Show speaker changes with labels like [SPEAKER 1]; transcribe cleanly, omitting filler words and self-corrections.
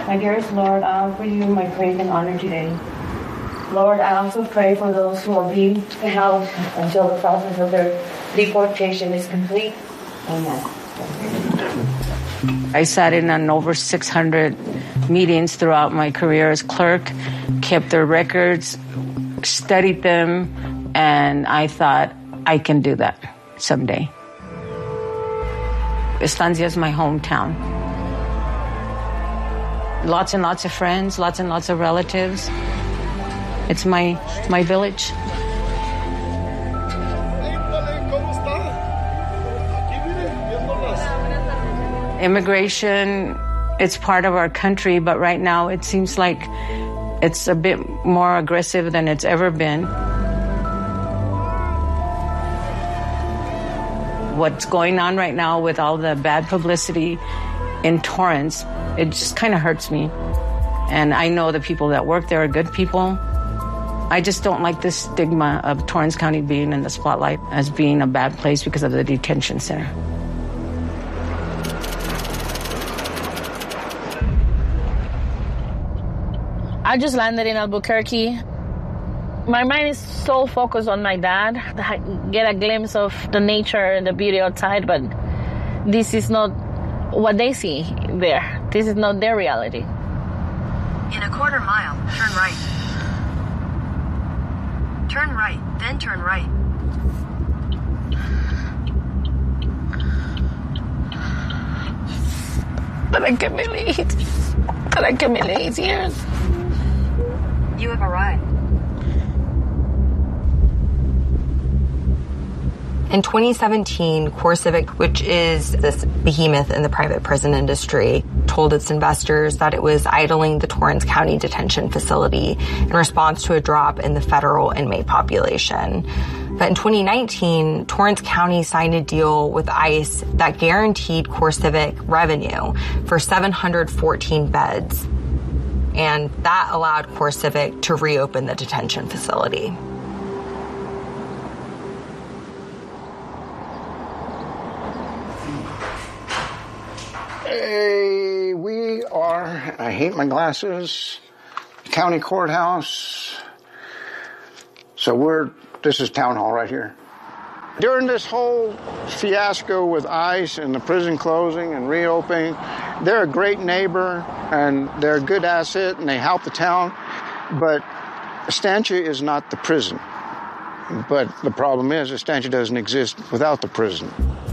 [SPEAKER 1] My dearest Lord, I offer you my praise and honor today. Lord, I also pray for those who are being held until the process of their deportation is complete. Amen. I sat in on over 600 meetings throughout my career as clerk, kept their records, studied them, and I thought, I can do that someday. Estancia is my hometown. Lots and lots of friends, lots and lots of relatives. It's my village. Immigration, it's part of our country, but right now it seems like it's a bit more aggressive than it's ever been. What's going on right now with all the bad publicity in Torrance, it just kind of hurts me. And I know the people that work there are good people. I just don't like this stigma of Torrance County being in the spotlight as being a bad place because of the detention center.
[SPEAKER 2] I just landed in Albuquerque. My mind is so focused on my dad. I get a glimpse of the nature and the beauty outside, but this is not what they see there. This is not their reality.
[SPEAKER 3] In a quarter mile, turn right. Turn right, then turn right.
[SPEAKER 2] Para que me lees here.
[SPEAKER 3] You have arrived.
[SPEAKER 4] In 2017, CoreCivic, which is this behemoth in the private prison industry, told its investors that it was idling the Torrance County Detention Facility in response to a drop in the federal inmate population. But in 2019, Torrance County signed a deal with ICE that guaranteed CoreCivic revenue for 714 beds. And that allowed CoreCivic to reopen the detention facility.
[SPEAKER 5] Hey, we are, I hate my glasses, county courthouse. So this is town hall right here. During this whole fiasco with ICE and the prison closing and reopening, they're a great neighbor and they're a good asset and they help the town. But Estancia is not the prison. But the problem is Estancia doesn't exist without the prison.